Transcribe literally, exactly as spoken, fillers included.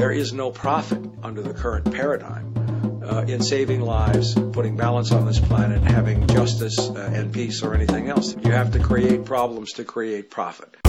there is no profit under the current paradigm uh, in saving lives, putting balance on this planet, having justice uh, and peace or anything else. You have to create problems to create profit.